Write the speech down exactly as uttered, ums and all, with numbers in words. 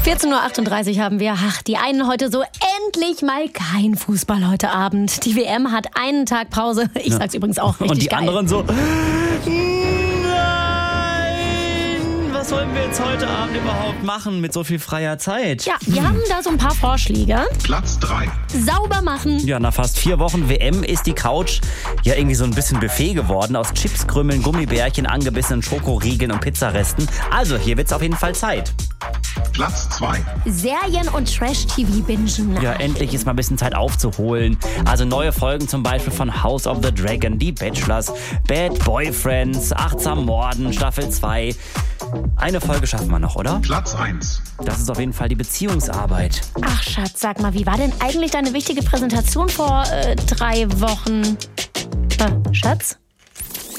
vierzehn Uhr achtunddreißig haben wir. Ach, die einen heute so endlich mal kein Fußball heute Abend. Die W M hat einen Tag Pause. Ich Ja. sag's übrigens auch richtig Und die geil. anderen so, nein, was sollen wir jetzt heute Abend überhaupt machen mit so viel freier Zeit? Ja, wir haben da so ein paar Vorschläge. Platz drei. Sauber machen. Ja, nach fast vier Wochen W M ist die Couch ja irgendwie so ein bisschen Buffet geworden aus Chipskrümmeln, Gummibärchen, angebissenen Schokoriegeln und Pizzaresten. Also, hier wird's auf jeden Fall Zeit. Platz zwei. Serien und Trash-T V bingen. Ja, endlich ist mal ein bisschen Zeit aufzuholen. Also neue Folgen zum Beispiel von House of the Dragon, Die Bachelors, Bad Boyfriends, Achtsam Morden, Staffel zwei. Eine Folge schaffen wir noch, oder? Platz eins. Das ist auf jeden Fall die Beziehungsarbeit. Ach, Schatz, sag mal, wie war denn eigentlich deine wichtige Präsentation vor äh, drei Wochen? Äh, Schatz?